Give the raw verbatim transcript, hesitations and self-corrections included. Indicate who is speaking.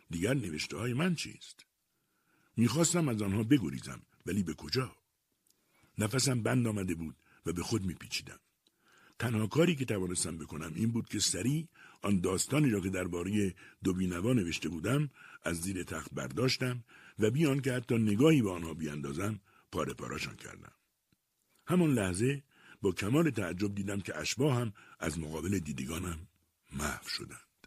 Speaker 1: دیگر نوشته های من چیست؟ میخواستم از آنها بگریزم، ولی به کجا؟ نفسم بند آمده بود و به خود میپیچیدم. تنها کاری که توانستم بکنم این بود که سریع آن داستانی را که درباره دو بینوا نوشته بودم از زیر تخت برداشتم و بی آنکه حتی نگاهی به آنها بیاندازم پاره پاره‌شان کردم. همان لحظه با کمال تعجب دیدم که اشباح هم از مقابل دیدگانم محو شدند.